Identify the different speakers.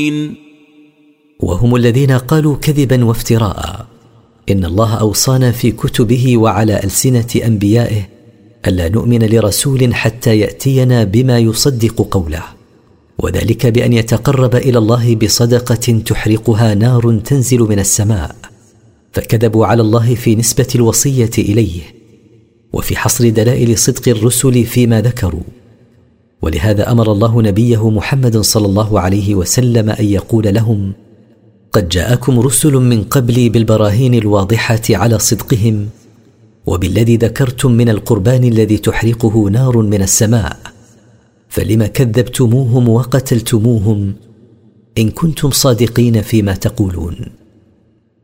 Speaker 1: وهم الذين قالوا كذبا وافتراء: إن الله أوصانا في كتبه وعلى ألسنة أنبيائه ألا نؤمن لرسول حتى يأتينا بما يصدق قوله، وذلك بأن يتقرب إلى الله بصدقة تحرقها نار تنزل من السماء. فكذبوا على الله في نسبة الوصية إليه وفي حصر دلائل صدق الرسل فيما ذكروا. ولهذا أمر الله نبيه محمد صلى الله عليه وسلم أن يقول لهم: قد جاءكم رسل من قبلي بالبراهين الواضحة على صدقهم وبالذي ذكرتم من القربان الذي تحرقه نار من السماء، فلم كذبتموهم وقتلتموهم إن كنتم صادقين فيما تقولون.